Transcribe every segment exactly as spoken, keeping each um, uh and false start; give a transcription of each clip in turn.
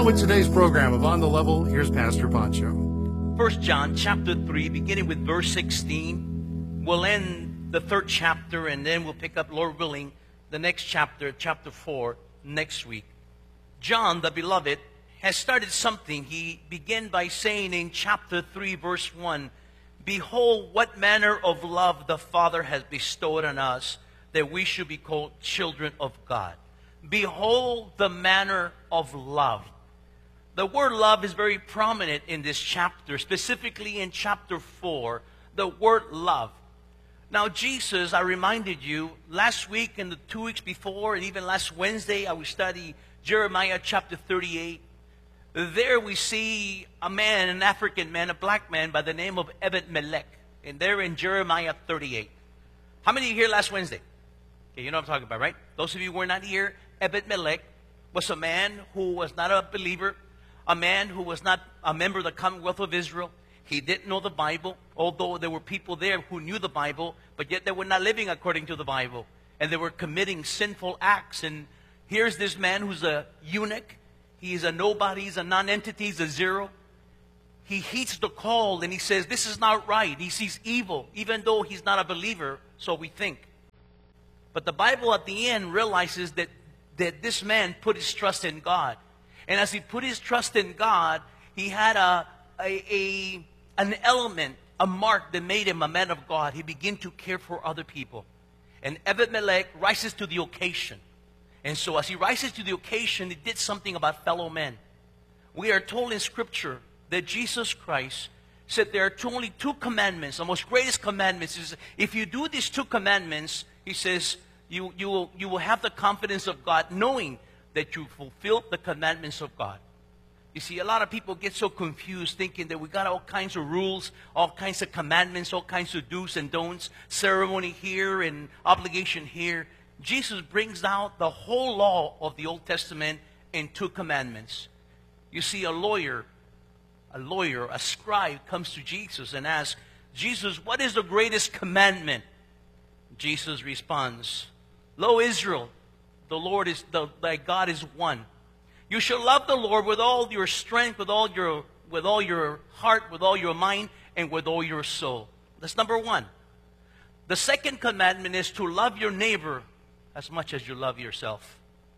Now with today's program of On the Level, here's Pastor Pancho. First John chapter three, beginning with verse sixteen. We'll end the third chapter, and then we'll pick up, Lord willing, the next chapter, chapter four, next week. John, the beloved, has started something. He began by saying in chapter three, verse one, "Behold, what manner of love the Father has bestowed on us, that we should be called children of God." Behold the manner of love. The word love is very prominent in this chapter, specifically in chapter four, the word love. Now Jesus, I reminded you, last week and the two weeks before, and even last Wednesday, I will study Jeremiah chapter thirty-eight. There we see a man, an African man, a black man by the name of Ebed-Melech. And they're in Jeremiah thirty-eight. How many of you here last Wednesday? Okay, you know what I'm talking about, right? Those of you who were not here, Ebed-Melech was a man who was not a believer, a man who was not a member of the Commonwealth of Israel. He didn't know the Bible, although there were people there who knew the Bible, but yet they were not living according to the Bible. And they were committing sinful acts. And here's this man who's a eunuch. He's a nobody. He's a non-entity. He's a zero. He heeds the call and he says, this is not right. He sees evil, even though he's not a believer, so we think. But the Bible at the end realizes that that this man put his trust in God. And as he put his trust in God, he had a, a, a an element, a mark that made him a man of God. He began to care for other people. And Ebed-Melech rises to the occasion. And so as he rises to the occasion, he did something about fellow men. We are told in Scripture that Jesus Christ said there are only two commandments. The most greatest commandments is, if you do these two commandments, he says, You, you, will, you will have the confidence of God, knowing that you fulfilled the commandments of God. You see, a lot of people get so confused thinking that we got all kinds of rules, all kinds of commandments, all kinds of do's and don'ts, ceremony here and obligation here. Jesus brings out the whole law of the Old Testament in two commandments. You see, a lawyer, a lawyer, a scribe comes to Jesus and asks, Jesus, what is the greatest commandment? Jesus responds, Lo Israel, the Lord is, the, thy God is one. You shall love the Lord with all your strength, with all your, with all your heart, with all your mind, and with all your soul. That's number one. The second commandment is to love your neighbor as much as you love yourself.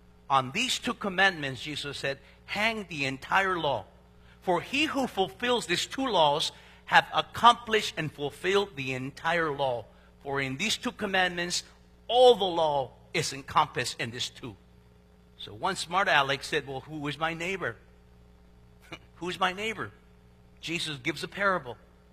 On these two commandments, Jesus said, hang the entire law. For he who fulfills these two laws have accomplished and fulfilled the entire law. For in these two commandments, all the law is encompassed in these two. So one smart aleck said, well, who is my neighbor? Who's my neighbor? Jesus gives a parable.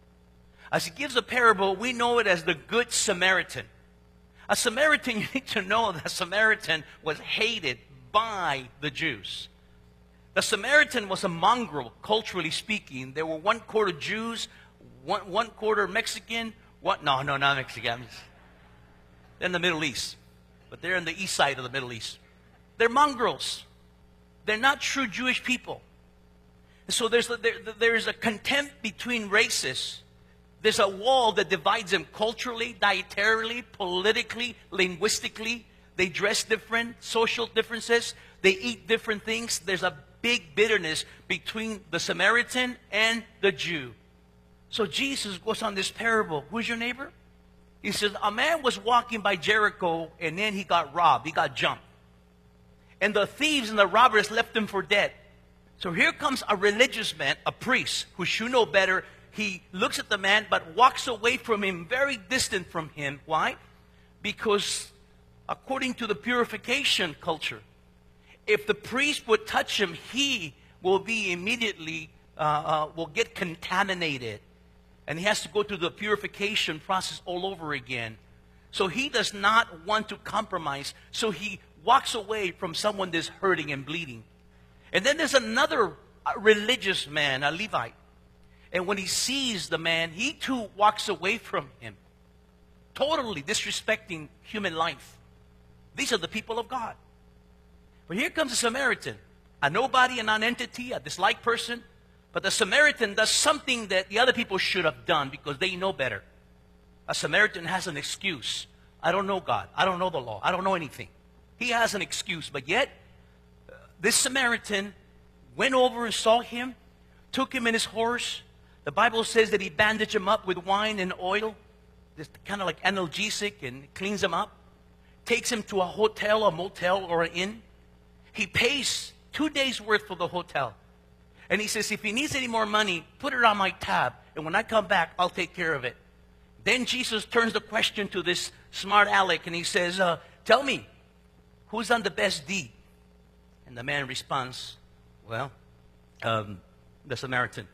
As he gives a parable, we know it as the Good Samaritan. A Samaritan, you need to know that a Samaritan was hated by the Jews. The Samaritan was a mongrel, culturally speaking. There were one quarter Jews, one, one quarter Mexican. What? No, no, not Mexican. They're in the Middle East. But they're in the east side of the Middle East. They're mongrels. They're not true Jewish people. So there's, there, there's a contempt between races. There's a wall that divides them culturally, dietarily, politically, linguistically. They dress different, social differences. They eat different things. There's a big bitterness between the Samaritan and the Jew. So Jesus goes on this parable. Who's your neighbor? He says, a man was walking by Jericho and then he got robbed. He got jumped. And the thieves and the robbers left him for dead. So here comes a religious man, a priest, who should know better. He looks at the man but walks away from him, very distant from him. Why? Because according to the purification culture, if the priest would touch him, he will be immediately, uh, uh, will get contaminated. And he has to go through the purification process all over again. So he does not want to compromise. So he walks away from someone that's hurting and bleeding. And then there's another religious man, a Levite. And when he sees the man, he too walks away from him, totally disrespecting human life. These are the people of God. But here comes a Samaritan, a nobody, a non-entity, a disliked person. But the Samaritan does something that the other people should have done because they know better. A Samaritan has an excuse. I don't know God. I don't know the law. I don't know anything. He has an excuse. But yet, uh, this Samaritan went over and saw him, took him in his horse. The Bible says that he bandaged him up with wine and oil, just kind of like analgesic, and cleans him up. Takes him to a hotel, a motel, or an inn. He pays two days' worth for the hotel. And he says, if he needs any more money, put it on my tab. And when I come back, I'll take care of it. Then Jesus turns the question to this smart aleck, and he says, uh, tell me, who's done the best deed? And the man responds, well, um, the Samaritan.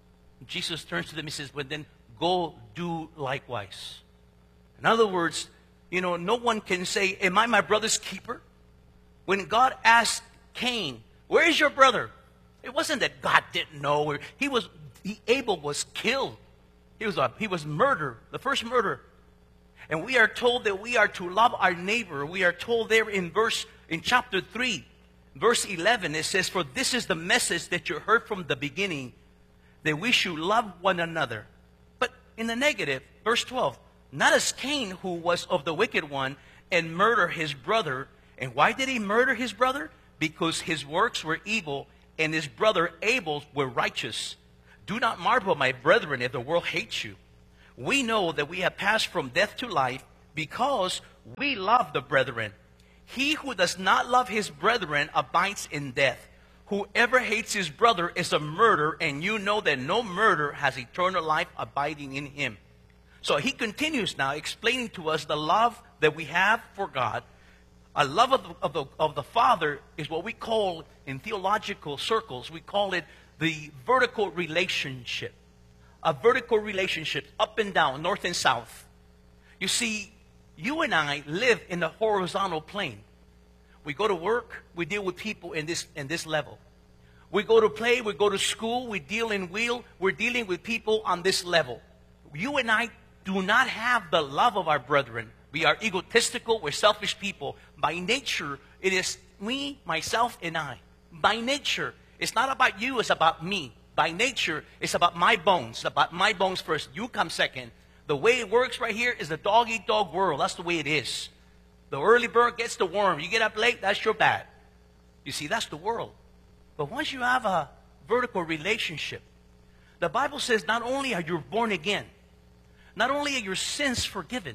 Jesus turns to them and says, well, then go do likewise. In other words, you know, no one can say, am I my brother's keeper? When God asked Cain, where is your brother? It wasn't that God didn't know. He was, he, Abel was killed. He was, a, he was murdered, the first murder. And we are told that we are to love our neighbor. We are told there in verse, in chapter three, verse eleven, it says, for this is the message that you heard from the beginning, that we should love one another. But in the negative, verse twelve, not as Cain, who was of the wicked one, and murdered his brother. And why did he murder his brother? Because his works were evil, and his brother Abel's were righteous. Do not marvel, my brethren, if the world hates you. We know that we have passed from death to life because we love the brethren. He who does not love his brethren abides in death. Whoever hates his brother is a murderer, and you know that no murderer has eternal life abiding in him. So he continues now explaining to us the love that we have for God. A love of the, of the, of the Father is what we call, in theological circles, we call it the vertical relationship. A vertical relationship, up and down, north and south. You see, you and I live in the horizontal plane. We go to work, we deal with people in this, in this level. We go to play, we go to school, we deal in wheel, we're dealing with people on this level. You and I do not have the love of our brethren. We are egotistical, we're selfish people. By nature, it is me, myself, and I. By nature, it's not about you, it's about me. By nature, it's about my bones, about my bones first. You come second. The way it works right here is a dog-eat-dog world. That's the way it is. The early bird gets the worm. You get up late, that's your bad. You see, that's the world. But once you have a vertical relationship, the Bible says not only are you born again, not only are your sins forgiven,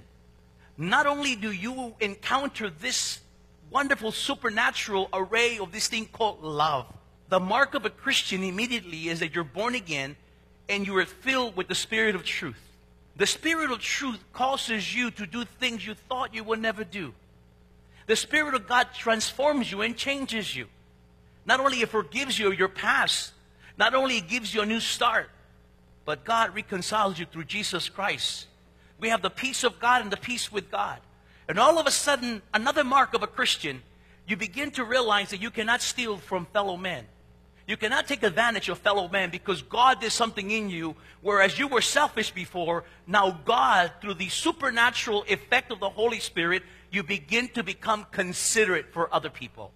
not only do you encounter this wonderful supernatural array of this thing called love. The mark of a Christian immediately is that you're born again and you are filled with the Spirit of truth. The Spirit of truth causes you to do things you thought you would never do. The Spirit of God transforms you and changes you. Not only it forgives you of your past, not only it gives you a new start, but God reconciles you through Jesus Christ. We have the peace of God and the peace with God. And all of a sudden, another mark of a Christian, you begin to realize that you cannot steal from fellow men. You cannot take advantage of fellow men because God did something in you, whereas you were selfish before. Now God, through the supernatural effect of the Holy Spirit, you begin to become considerate for other people.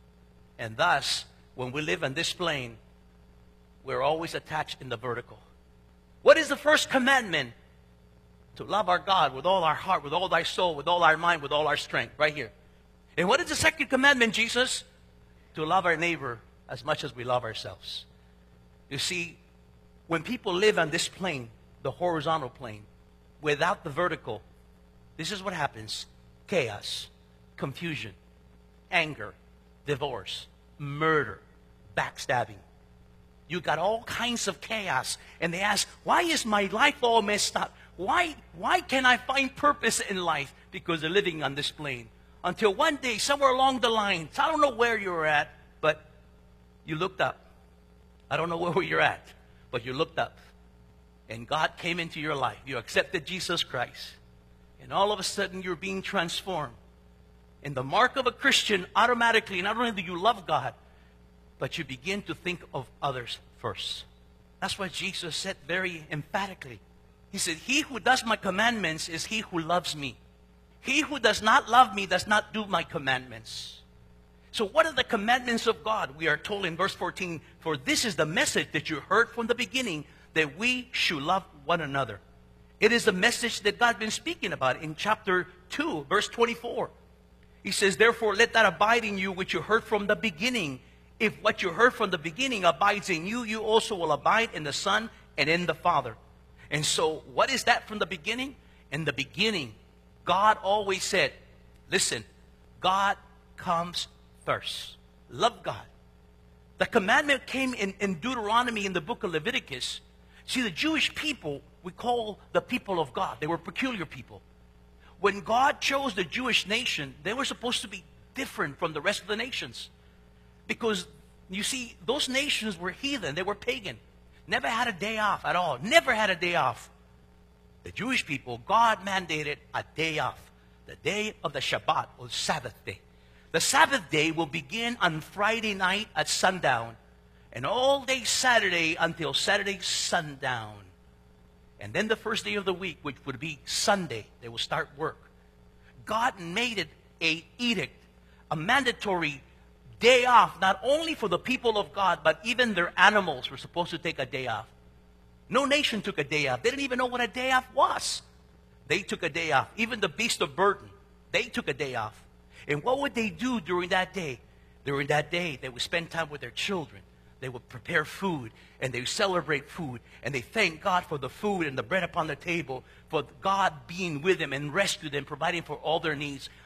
And thus, when we live on this plane, we're always attached in the vertical. What is the first commandment? To love our God with all our heart, with all thy soul, with all our mind, with all our strength. Right here. And what is the second commandment, Jesus? To love our neighbor as much as we love ourselves. You see, when people live on this plane, the horizontal plane, without the vertical, this is what happens. Chaos, confusion, anger, divorce, murder, backstabbing. You got all kinds of chaos. And they ask, why is my life all messed up? Why, why can I find purpose in life? Because they're living on this plane. Until one day, somewhere along the line, I don't know where you're at, but you looked up. I don't know where you're at, but you looked up. And God came into your life. You accepted Jesus Christ. And all of a sudden, you're being transformed. And the mark of a Christian, automatically, not only do you love God, but you begin to think of others first. That's what Jesus said very emphatically. He said, he who does my commandments is he who loves me. He who does not love me does not do my commandments. So what are the commandments of God? We are told in verse fourteen, for this is the message that you heard from the beginning, that we should love one another. It is the message that God has been speaking about in chapter two, verse twenty-four. He says, therefore let that abide in you which you heard from the beginning. if what you heard from the beginning abides in you, you also will abide in the Son and in the Father. And so, what is that from the beginning? In the beginning, God always said, listen, God comes first. Love God. The commandment came in, in Deuteronomy in the book of Leviticus. See, the Jewish people, we call the people of God. They were peculiar people. When God chose the Jewish nation, they were supposed to be different from the rest of the nations. Because, you see, those nations were heathen. They were pagan. Never had a day off at all. Never had a day off. The Jewish people, God mandated a day off. The day of the Shabbat, or Sabbath day. The Sabbath day will begin on Friday night at sundown. And all day Saturday until Saturday sundown. And then the first day of the week, which would be Sunday, they will start work. God made it a edict, a mandatory day off, not only for the people of God, but even their animals were supposed to take a day off. No nation took a day off. They didn't even know what a day off was. They took a day off. Even the beast of burden, they took a day off. And what would they do during that day? During that day, they would spend time with their children. They would prepare food, and they would celebrate food, and they thank God for the food and the bread upon the table, for God being with them and rescue them, providing for all their needs.